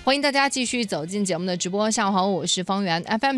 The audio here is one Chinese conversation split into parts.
欢迎大家继续走进节目的直播。下午好，我是方圆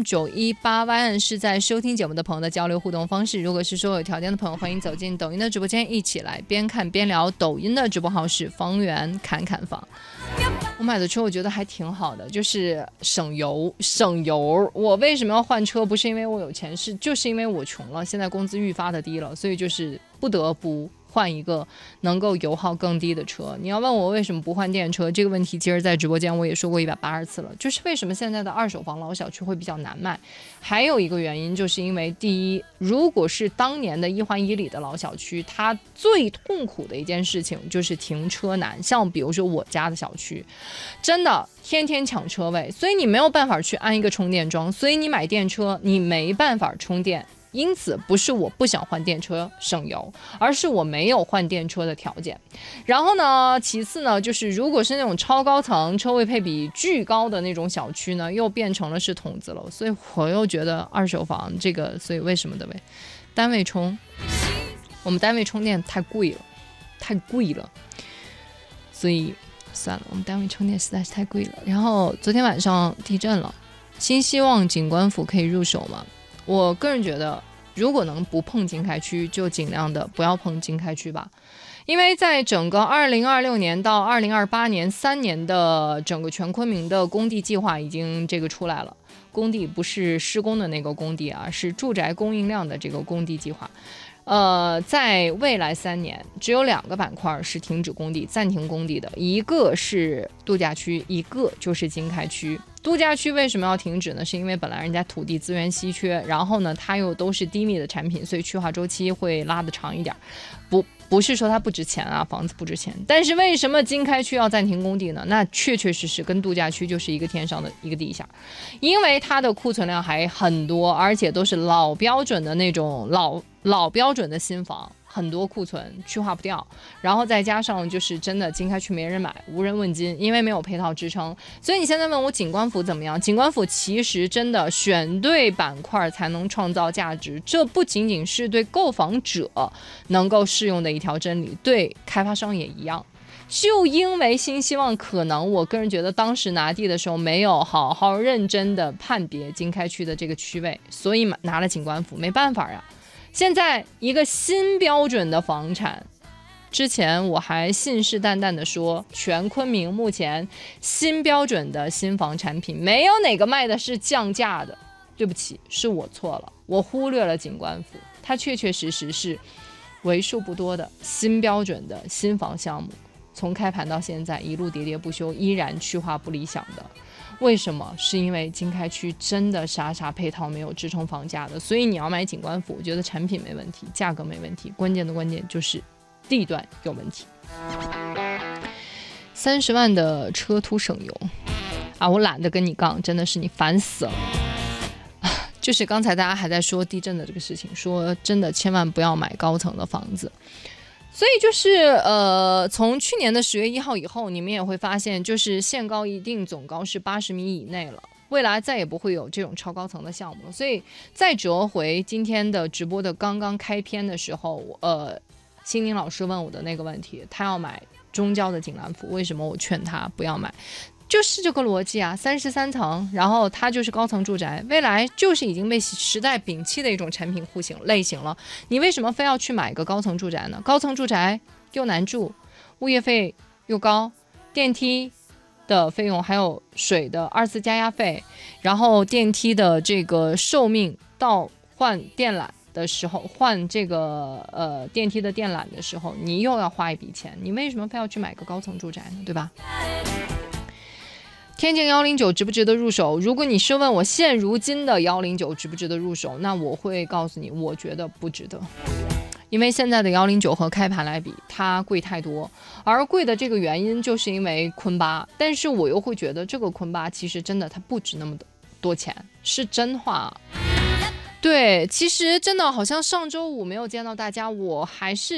FM918YN 是在收听节目的朋友的交流互动方式。如果是说有条件的朋友，欢迎走进抖音的直播间，一起来边看边聊。抖音的直播号是方圆侃侃房。我买的车我觉得还挺好的，就是省油。我为什么要换车？不是因为我有钱，就是因为我穷了，现在工资愈发的低了，所以就是不得不换一个能够油耗更低的车。你要问我为什么不换电车这个问题，其实在直播间我也说过180次了，就是为什么现在的二手房老小区会比较难卖。还有一个原因就是因为第一，如果是当年的1环1里的老小区，它最痛苦的一件事情就是停车难。像比如说我家的小区真的天天抢车位，所以你没有办法去安一个充电桩，所以你买电车你没办法充电。因此不是我不想换电车省油，而是我没有换电车的条件。然后呢，其次呢，就是如果是那种超高层车位配比巨高的那种小区呢，又变成了是筒子楼，所以我又觉得二手房这个，所以为什么的单位充，我们单位充电太贵了，所以算了，我们单位充电实在是太贵了。然后昨天晚上地震了，新希望景观府可以入手吗？我个人觉得，如果能不碰经开区，就尽量的不要碰经开区吧。因为在整个2026年到2028年3年的整个全昆明的工地计划已经出来了。工地不是施工的那个工地啊，是住宅供应量的这个工地计划。在未来3年，只有2个板块是停止工地、暂停工地的，一个是度假区，一个就是经开区。度假区为什么要停止呢？是因为本来人家土地资源稀缺，然后呢，它又都是低密的产品，所以去化周期会拉得长一点。不是说它不值钱啊，房子不值钱，但是为什么经开区要暂停工地呢？那确实跟度假区就是一个天上的一个地下，因为它的库存量还很多，而且都是老标准的那种老标准的新房，很多库存去化不掉，然后再加上就是真的经开区没人买，无人问津，因为没有配套支撑。所以你现在问我景观府怎么样？景观府其实真的选对板块才能创造价值，这不仅仅是对购房者能够适用的一条真理，对开发商也一样。就因为新希望可能我个人觉得当时拿地的时候没有好好认真的判别经开区的这个区位，所以拿了景观府，没办法呀。现在一个新标准的房产，之前我还信誓旦旦的说，全昆明目前新标准的新房产品没有哪个卖的是降价的。对不起，是我错了，我忽略了景观府，它确实是为数不多的新标准的新房项目，从开盘到现在一路喋喋不休，依然去化不理想的。为什么？是因为经开区真的啥配套没有支撑房价的，所以你要买景观府，我觉得产品没问题，价格没问题，关键就是地段有问题。30万的车图省油啊！我懒得跟你杠，真的是你烦死了。就是刚才大家还在说地震的这个事情，说真的千万不要买高层的房子。所以就是从去年的10月1号以后，你们也会发现，就是限高一定总高是80米以内了，未来再也不会有这种超高层的项目了。所以再折回今天的直播的刚刚开篇的时候，心宁老师问我的那个问题，他要买中郊的景兰府，为什么我劝他不要买？就是这个逻辑啊，33层，然后它就是高层住宅，未来就是已经被时代摒弃的一种产品类型了。你为什么非要去买一个高层住宅呢？高层住宅又难住，物业费又高，电梯的费用还有水的2次加压费，然后电梯的这个寿命到换电缆的时候，换这个电梯的电缆的时候，你又要花一笔钱，你为什么非要去买个高层住宅呢？对吧？天境109值不值得入手？如果你是问我现如今的109值不值得入手，那我会告诉你，我觉得不值得。因为现在的109和开盘来比，它贵太多，而贵的这个原因就是因为坤巴，但是我又会觉得这个坤巴其实真的它不值那么多钱，是真话。对，其实真的好像上周五没有见到大家，我还是